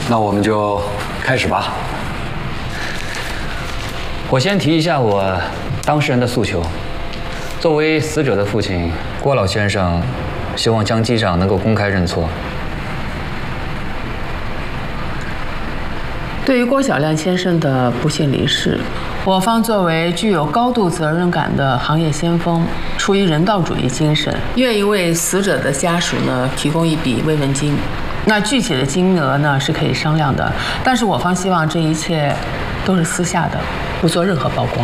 那我们就开始吧。 我先提一下我当事人的诉求。作为死者的父亲，郭老先生希望江机长能够公开认错。 对于郭小亮先生的不幸离世，我方作为具有高度责任感的行业先锋，出于人道主义精神，愿意为死者的家属呢提供一笔慰问金。那具体的金额呢是可以商量的，但是我方希望这一切都是私下的，不做任何曝光。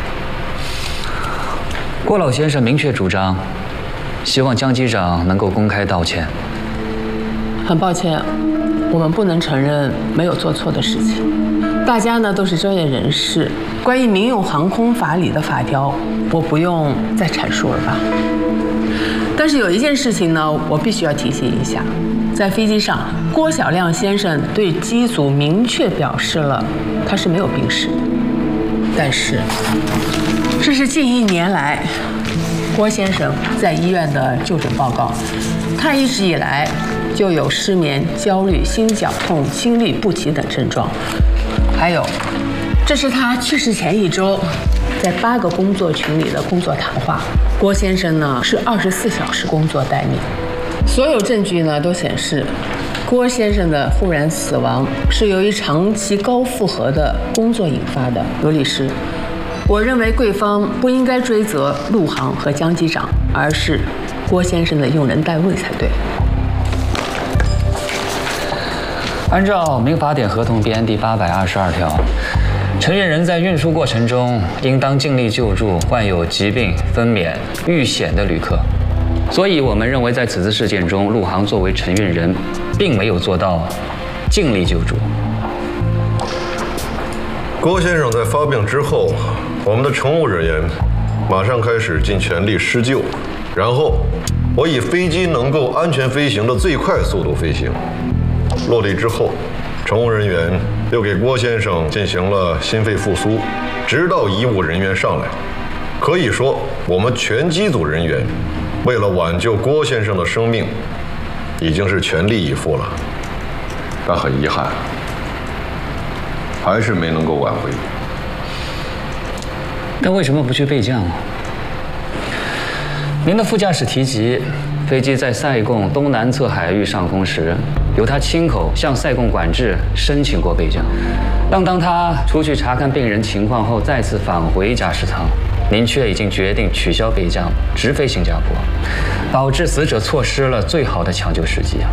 郭老先生明确主张，希望江机长能够公开道歉。 很抱歉，我们不能承认没有做错的事情。大家呢都是专业人士，关于民用航空法里的法条，我不用再阐述了吧。但是有一件事情呢，我必须要提醒一下，在飞机上，郭小亮先生对机组明确表示了他是没有病史的。但是，这是近1年来郭先生在医院的就诊报告，他一直以来就有失眠、焦虑、心绞痛、心律不齐等症状。还有，这是他去世前1周在8个工作群里的工作谈话。郭先生呢是24小时工作待命，所有证据呢都显示，郭先生的忽然死亡是由于长期高负荷的工作引发的。刘律师，我认为贵方不应该追责陆航和江机长，而是郭先生的用人单位才对。 按照民法典合同编第822条，承运人在运输过程中应当尽力救助患有疾病、分娩、遇险的旅客。所以，我们认为在此次事件中，陆航作为承运人，并没有做到尽力救助。 郭先生在发病之后，我们的乘务人员马上开始尽全力施救，然后我以飞机能够安全飞行的最快速度飞行。落地之后，乘务人员又给郭先生进行了心肺复苏，直到医务人员上来。可以说，我们全机组人员为了挽救郭先生的生命，已经是全力以赴了。但很遗憾，还是没能够挽回。 但为什么不去备降呢？您的副驾驶提及，飞机在塞贡东南侧海域上空时，由他亲口向塞贡管制申请过备降。当他出去查看病人情况后，再次返回驾驶舱，您却已经决定取消备降，直飞新加坡，导致死者错失了最好的抢救时机。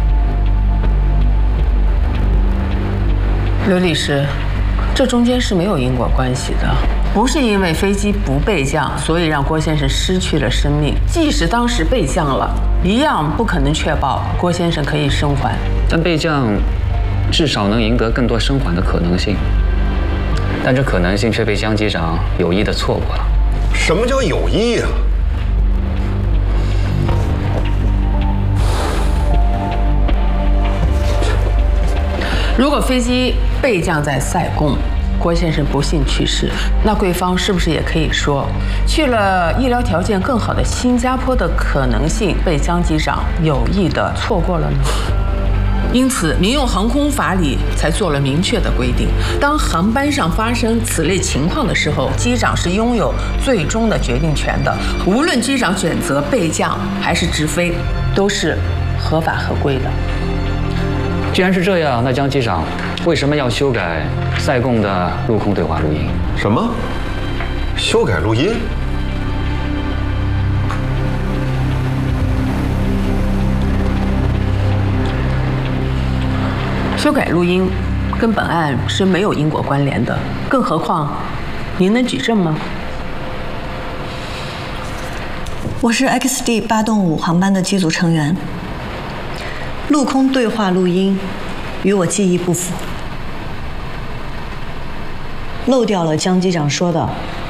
刘律师，这中间是没有因果关系的，不是因为飞机不备降，所以让郭先生失去了生命。即使当时备降了，一样不可能确保郭先生可以生还。 但备降至少能赢得更多生还的可能性，但这可能性却被江机长有意地错过了。 什么叫有意啊？ 如果飞机备降在塞贡，郭先生不幸去世，那贵方是不是也可以说，去了医疗条件更好的新加坡的可能性被江机长有意地错过了呢？因此，民用航空法里才做了明确的规定，当航班上发生此类情况的时候，机长是拥有最终的决定权的。无论机长选择备降还是直飞，都是合法合规的。 既然是这样，那江机长为什么要修改塞贡的陆空对话录音？ 什么？修改录音？ 修改录音跟本案是没有因果关联的，更何况，您能举证吗？ 我是 XD 8动5航班的机组成员，陆空对话录音与我记忆不符，漏掉了江机长说的